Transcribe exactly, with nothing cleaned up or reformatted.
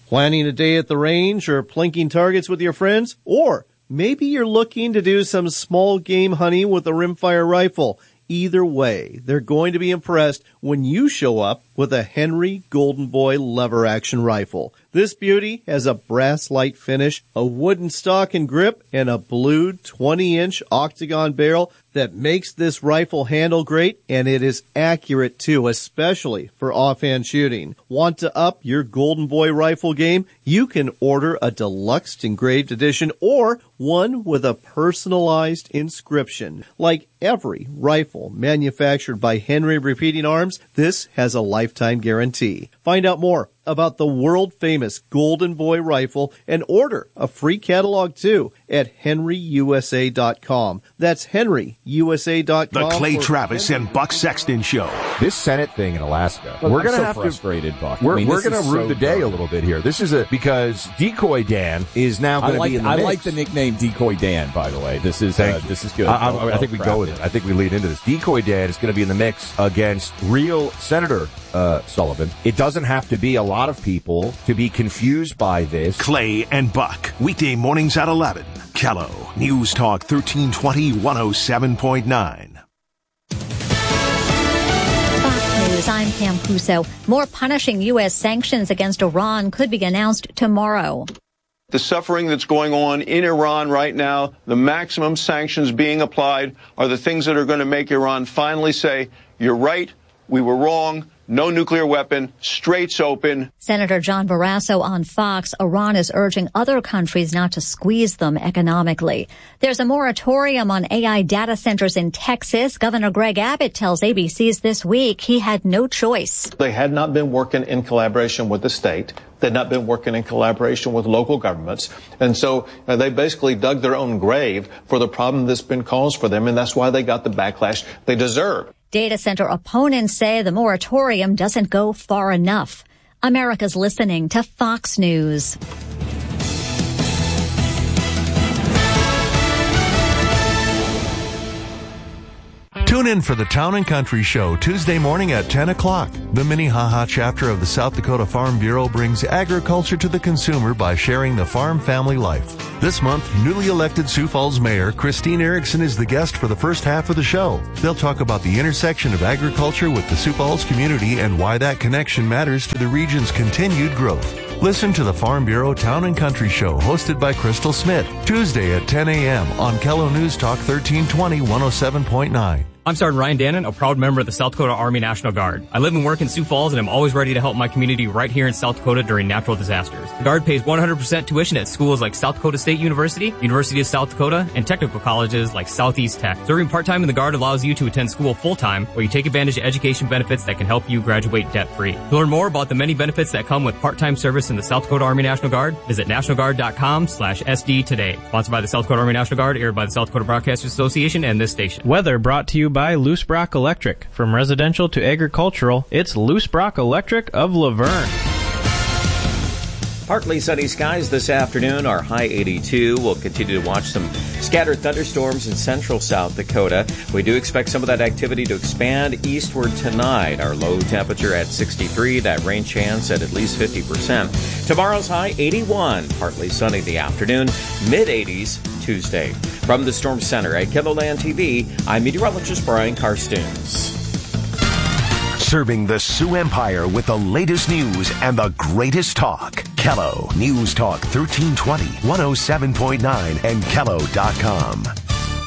Planning a day at the range or plinking targets with your friends? Or maybe you're looking to do some small game hunting with a rimfire rifle. Either way, they're going to be impressed when you show up with a Henry Golden Boy lever-action rifle. This beauty has a brass light finish, a wooden stock and grip, and a blued twenty-inch octagon barrel that makes this rifle handle great, and it is accurate too, especially for offhand shooting. Want to up your Golden Boy rifle game? You can order a deluxe engraved edition or one with a personalized inscription. Like every rifle manufactured by Henry Repeating Arms, this has a lifetime guarantee. Find out more about the world-famous Golden Boy rifle and order a free catalog, too, at henry u s a dot com. That's henry u s a dot com. The Clay Travis and Buck Sexton Show. This Senate thing in Alaska. Look, we're going so to have frustrated, to... Buck. We're, I mean, we're going to so rue the day dumb. a little bit here. This is a... Because Decoy Dan is now going to like, be in the I mix. like the nickname Decoy Dan, by the way. This is Thank uh, you. This is good. I, I, well, I think we well go with it. I think we lead into this. Decoy Dan is going to be in the mix against real Senator uh, Sullivan. It doesn't have to be a lot of people to be confused by this. Clay and Buck, weekday mornings at eleven. Kello, News Talk thirteen twenty, one oh seven point nine. Fox News, I'm Pam Puso. More punishing U S sanctions against Iran could be announced tomorrow. The suffering that's going on in Iran right now, the maximum sanctions being applied, are the things that are going to make Iran finally say, you're right, we were wrong, no nuclear weapon, straits open. Senator John Barrasso on Fox. Iran is urging other countries not to squeeze them economically. There's a moratorium on A I data centers in Texas. Governor Greg Abbott tells A B C's This Week he had no choice. They had not been working in collaboration with the state. They'd not been working in collaboration with local governments. And so uh, they basically dug their own grave for the problem that's been caused for them, and that's why they got the backlash they deserve. Data center opponents say the moratorium doesn't go far enough. America's listening to Fox News. Tune in for the Town and Country Show Tuesday morning at ten o'clock. The Minnehaha chapter of the South Dakota Farm Bureau brings agriculture to the consumer by sharing the farm family life. This month, newly elected Sioux Falls Mayor Christine Erickson is the guest for the first half of the show. They'll talk about the intersection of agriculture with the Sioux Falls community and why that connection matters to the region's continued growth. Listen to the Farm Bureau Town and Country Show, hosted by Crystal Smith, Tuesday at ten a.m. on Kello News Talk thirteen twenty, one oh seven point nine. I'm Sergeant Ryan Dannon, a proud member of the South Dakota Army National Guard. I live and work in Sioux Falls, and I'm always ready to help my community right here in South Dakota during natural disasters. The Guard pays one hundred percent tuition at schools like South Dakota State University, University of South Dakota, and technical colleges like Southeast Tech. Serving part-time in the Guard allows you to attend school full-time, where you take advantage of education benefits that can help you graduate debt-free. To learn more about the many benefits that come with part-time service in the South Dakota Army National Guard, visit national guard dot com slash S D today. Sponsored by the South Dakota Army National Guard, aired by the South Dakota Broadcasters Association and this station. Weather brought to you by Loose Brock Electric. From residential to agricultural, it's Loose Brock Electric of Laverne. Partly sunny skies this afternoon. Our high eighty-two. We'll continue to watch some scattered thunderstorms in central South Dakota. We do expect some of that activity to expand eastward tonight. Our low temperature at sixty-three. That rain chance at at least fifty percent. Tomorrow's high eighty-one. Partly sunny in the afternoon. mid eighties Tuesday. From the Storm Center at KELOLAND T V, I'm meteorologist Brian Karstuns. Serving the Sioux Empire with the latest news and the greatest talk. Kello News Talk thirteen twenty, one oh seven point nine and Kello dot com.